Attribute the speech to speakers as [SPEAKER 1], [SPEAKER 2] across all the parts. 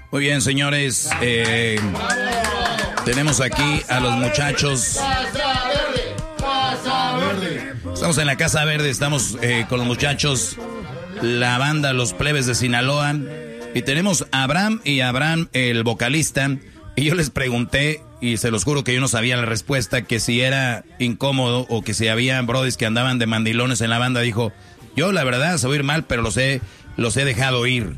[SPEAKER 1] Muy bien, señores. Tenemos aquí a los muchachos. Estamos en la Casa Verde, estamos con los muchachos, la banda Los Plebes de Sinaloa. Y tenemos a Abraham y Abraham, el vocalista. Y yo les pregunté, y se los juro que yo no sabía la respuesta, que si era incómodo o que si había brodis que andaban de mandilones en la banda. Dijo, yo la verdad se voy a ir mal, pero los he dejado ir.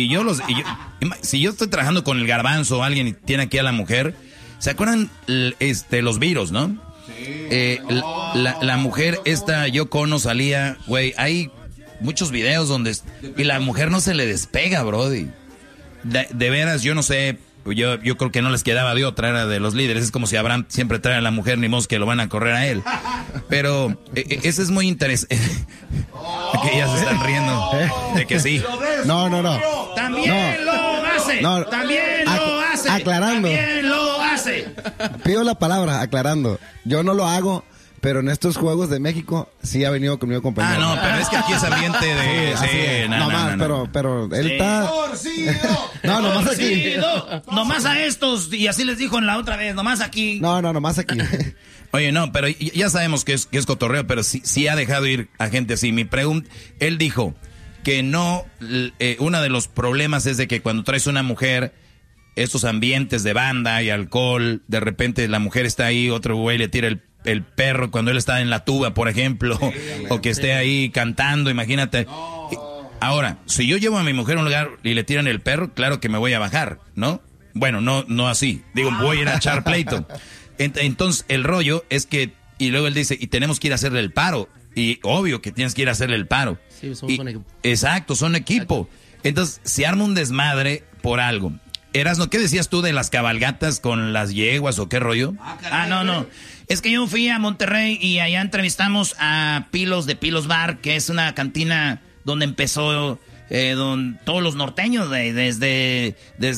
[SPEAKER 1] Si yo estoy trabajando con el Garbanzo o alguien y tiene aquí a la mujer, ¿se acuerdan los virus, no? Sí. La mujer esta, Yoko Ono, salía, güey, hay muchos videos donde... Y la mujer no se le despega, brody. De veras, yo no sé, yo creo que no les quedaba de otra, era de los líderes. Es como si Abraham siempre trae a la mujer, ni modo que lo van a correr a él. Pero ese es muy interesante. Aquí ya se están riendo de que sí.
[SPEAKER 2] No.
[SPEAKER 3] También lo hace.
[SPEAKER 2] No.
[SPEAKER 3] También lo hace.
[SPEAKER 2] Aclarando.
[SPEAKER 3] También lo hace.
[SPEAKER 2] Pido la palabra, aclarando. Yo no lo hago, pero en estos Juegos de México sí ha venido conmigo compañero.
[SPEAKER 1] No, pero es que aquí es ambiente de...
[SPEAKER 2] No, pero él está... No, nomás aquí.
[SPEAKER 3] Nomás a estos, y así les dijo en la otra vez, nomás aquí.
[SPEAKER 2] No, nomás aquí.
[SPEAKER 1] Oye, no, pero ya sabemos que es cotorreo, pero sí ha dejado ir a gente así. Mi pregunta, él dijo que no, uno de los problemas es de que cuando traes una mujer, estos ambientes de banda y alcohol, de repente la mujer está ahí, otro güey le tira el perro cuando él está en la tuba, por ejemplo, o que esté ahí cantando, imagínate. Ahora, si yo llevo a mi mujer a un lugar y le tiran el perro, claro que me voy a bajar, ¿no? Bueno, no así, digo, voy a ir a echar pleito. Entonces, el rollo es que, y luego él dice, y tenemos que ir a hacerle el paro. Y obvio que tienes que ir a hacerle el paro.
[SPEAKER 4] Sí, somos un equipo.
[SPEAKER 1] Exacto, son equipo. Entonces, se arma un desmadre por algo. Erasno, ¿qué decías tú de las cabalgatas con las yeguas o qué rollo?
[SPEAKER 3] No. Es que yo fui a Monterrey y allá entrevistamos a Pilos de Pilos Bar, que es una cantina donde empezó todos los norteños, desde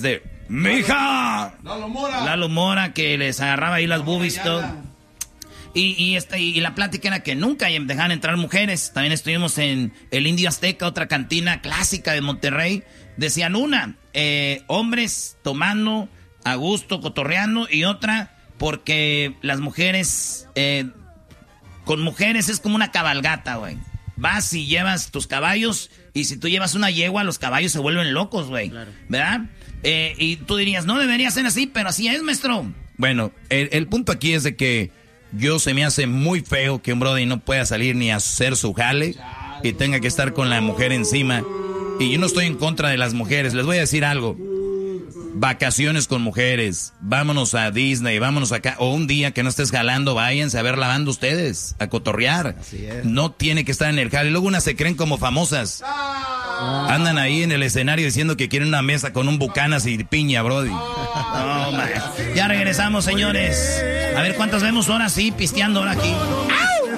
[SPEAKER 3] ¡mija! Lalo Mora, que les agarraba ahí las boobies y todo. Y la plática era que nunca dejaban entrar mujeres. También estuvimos en el Indio Azteca, otra cantina clásica de Monterrey. Decían hombres tomando a gusto, cotorreando, y otra, porque las mujeres, con mujeres es como una cabalgata, güey. Vas y llevas tus caballos, y si tú llevas una yegua, los caballos se vuelven locos, güey. Claro. ¿Verdad? Y tú dirías, no debería ser así, pero así es, maestro.
[SPEAKER 1] Bueno, el punto aquí es de que se me hace muy feo que un brody no pueda salir ni a hacer su jale y tenga que estar con la mujer encima. Y yo no estoy en contra de las mujeres, les voy a decir algo. Vacaciones con mujeres, vámonos a Disney, vámonos acá, o un día que no estés jalando, váyanse a ver la banda ustedes, a cotorrear.
[SPEAKER 2] Así es.
[SPEAKER 1] No tiene que estar en el jale. Luego unas se creen como famosas. Andan ahí en el escenario diciendo que quieren una mesa con un Bucanas y piña, brody.
[SPEAKER 3] No, man. Ya regresamos, señores. A ver cuántas vemos ahora sí, pisteando ahora aquí. ¡Au!